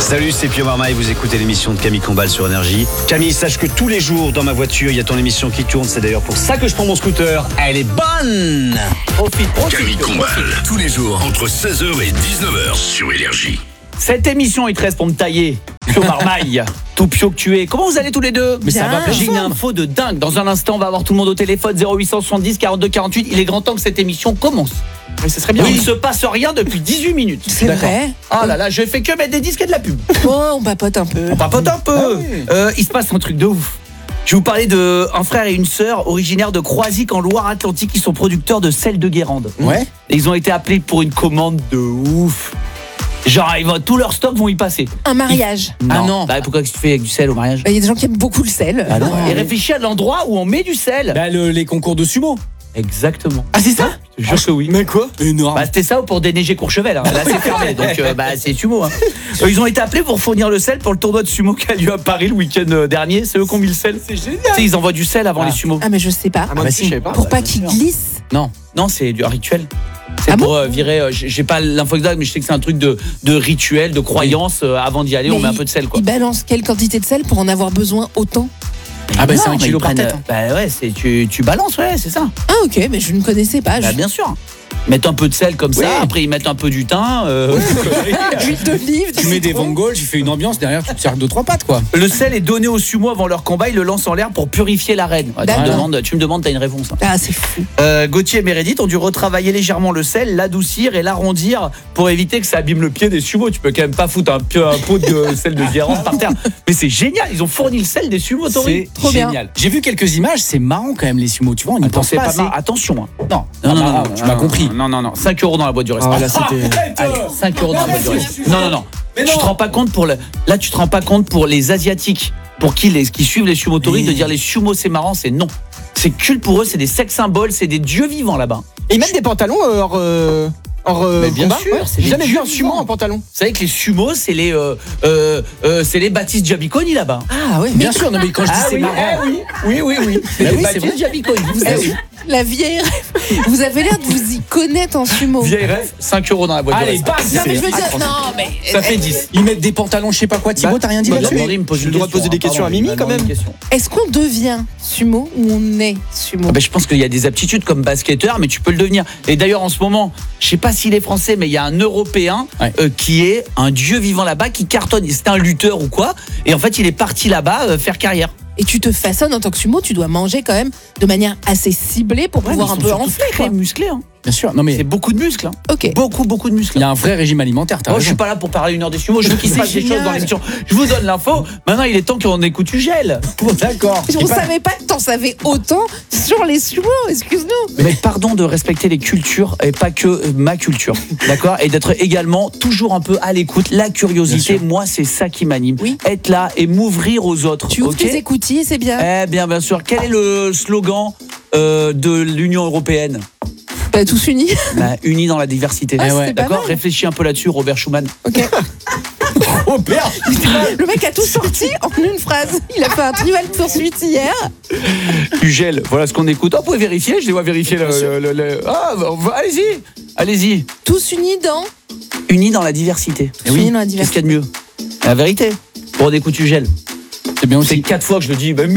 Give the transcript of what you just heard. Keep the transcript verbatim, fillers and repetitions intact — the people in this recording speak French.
Salut, c'est Pio Marmaille, vous écoutez l'émission de Camille Combal sur Énergie. Camille, sache que tous les jours dans ma voiture, il y a ton émission qui tourne. C'est d'ailleurs pour ça que je prends mon scooter. Elle est bonne. Profite, profite. Camille Combal, tous les jours entre seize heures et dix-neuf heures sur Énergie. Cette émission, il te reste pour me tailler. Pio Marmaille, tout pio que tu es. Comment vous allez tous les deux? Mais ça va plein J'ai une info de dingue. Dans un instant, on va avoir tout le monde au téléphone. Zéro huit cent soixante-dix quarante-deux quarante-huit. Il est grand temps que cette émission commence. Mais ce serait bien. Il ne se passe rien depuis dix-huit minutes. C'est vrai. Ah là là, je fais que mettre des disques et de la pub. Oh, on papote un peu. On papote un peu. Ah oui. euh, il se passe un truc de ouf. Je vais vous parler d'un frère et une sœur originaires de Croisic en Loire-Atlantique qui sont producteurs de sel de Guérande. Ouais. Et ils ont été appelés pour une commande de ouf. Genre, ils vont, tous leurs stocks vont y passer. Un mariage. Ah non. Bah, pourquoi que tu fais avec du sel au mariage? Il y a des gens qui aiment beaucoup le sel. Ah non. Et réfléchis à l'endroit où on met du sel. Bah, le, les concours de sumo. Exactement. Ah, c'est ça? Je jure que oui. Mais quoi? Énorme. Bah, c'était ça ou pour déneiger Courchevel. Hein. Là, c'est fermé. Donc, euh, bah, c'est sumo. Hein. Euh, ils ont été appelés pour fournir le sel pour le tournoi de sumo qui a lieu à Paris le week-end euh, dernier. C'est eux qui ont mis le sel. C'est génial. Tu sais, ils envoient du sel avant Ah. les sumos. Ah, mais je sais pas. Ah, bah, si, je savais pas. Pour pas qu'il glisse. Non, non, c'est du rituel. C'est Ah pour bon euh, virer. euh, j'ai j'ai pas l'info exacte, mais je sais que c'est un truc de, de rituel, de croyance. euh, avant d'y aller, Mais on met un il- peu de sel, quoi. Il balance quelle quantité de sel pour en avoir besoin autant? Ah, bah, Non, c'est un mais kilo ils par prennent, tête. euh, Bah ouais, c'est tu, tu balances, ouais, c'est ça. Ah, ok, mais je ne connaissais pas. Bah Je- bien sûr. Mettre un peu de sel comme ça, Oui. après ils mettent un peu du thym. euh, L'huile d'olive. Tu mets des citron. vongols, tu fais une ambiance, derrière tu te sers deux trois pattes quoi. Le sel est donné aux sumo avant leur combat, ils le lancent en l'air pour purifier l'arène. Ouais, tu, me D'accord. demandes, tu me demandes, t'as une réponse. hein. Ah, c'est fou. Euh, Gauthier et Meredith ont dû retravailler légèrement le sel, l'adoucir et l'arrondir pour éviter que ça abîme le pied des sumo. Tu peux quand même pas foutre un, pi- un pot de sel de Guérande par terre. Mais c'est génial, ils ont fourni le sel des sumo, Tori. C'est Trop bien. génial. J'ai vu quelques images, c'est marrant quand même les sumo, tu vois, on n'y Attends, pense c'est pas pas assez. mal. Attention. hein. Non, Non, non, ah, non, tu non, m'as non, compris. Non, non, non. cinq euros dans la boîte du resto. Ah, là, c'était- Allez, cinq euros dans la boîte du resto. Non, non, non. Tu te rends pas compte pour le... Là, tu te rends pas compte pour les Asiatiques, pour qui, les... qui suivent les sumo-tories, de dire les sumo c'est marrant, c'est non. C'est culte pour eux, c'est des sex symboles, c'est des dieux vivants là-bas. Et ils mettent des pantalons euh, hors, euh, hors euh, Mais bien combat. sûr, Ouais. c'est J'ai des jamais vu dieux un sumo vivants. en pantalon. Vous savez que les sumos, c'est les, euh, euh, euh, c'est les Baptiste Giabiconi là-bas. Ah, oui. Bien sûr, non mais quand je dis c'est oui, marrant. eh oui, oui, oui, oui. C'est Bah les oui, c'est Baptiste Giabiconi. Vous Eh avez oui. La vieille rêve. Vous avez l'air de vous y connaître en sumo. Vieille rêve, cinq euros dans la boîte du Allez, resto. bam, Non, mais je veux c'est- dire, non, mais. Ça fait dix. Ils mettent des pantalons, je sais pas quoi. Thibaut, Bah, t'as rien dit bah, là-dessus? non, Demandez, il me pose J'ai une le droit de poser question, des hein, questions pardon, à Mimi, il m'a quand demandé même. une question. Est-ce qu'on devient sumo ou on est sumo? Ah ben, je pense qu'il y a des aptitudes comme basketteur, mais tu peux le devenir. Et d'ailleurs, en ce moment, je sais pas s'il est français, mais il y a un Européen Ouais. euh, qui est un dieu vivant là-bas, qui cartonne. C'est un lutteur ou quoi. Et en fait, il est parti là-bas euh, faire carrière. Et tu te façonnes en tant que sumo, tu dois manger quand même de manière assez ciblée pour pouvoir un peu enfler, quoi. Très musclé. Hein. Bien sûr, non C'est mais beaucoup de muscles. Hein. Ok. Beaucoup, beaucoup de muscles. il y a un vrai régime alimentaire, t'as Moi, je suis raison. pas là pour parler une heure des sumo. Je veux qu'il se C'est passe des génial. choses dans l'émission. Je vous donne l'info. Maintenant, il est temps qu'on écoute du gel. D'accord. On savait pas que t'en savais autant sur les sumo, excuse-nous. Mais pardon de respecter les cultures et pas que euh, ma culture, d'accord? Et d'être également toujours un peu à l'écoute. La curiosité, Bien sûr. moi, c'est ça qui m'anime. Oui. Être là et m'ouvrir aux autres. Tu ouvres ok tes écoutilles, c'est bien. Eh bien, bien sûr. Quel est le slogan euh, de l'Union européenne? Bah, tous unis. Bah, unis dans la diversité. Ah, Eh c'était pas d'accord. mal. Réfléchis un peu là-dessus, Robert Schuman. Ok. Robert. Le mec a tout sorti en une phrase. Il a fait un trivial poursuite hier. Du gel. Voilà ce qu'on écoute. Oh, vous pouvez vérifier. Je les vois vérifier. Le, le- le- le- Ah, bah, allez-y, allez-y. Tous unis dans. Unis dans la diversité. Tous unis dans la Qu'est-ce diversité. qu'il y a de mieux? La vérité. Pour on écoute du gel. C'est bien C'est aussi. quatre fois que je le dis. Mais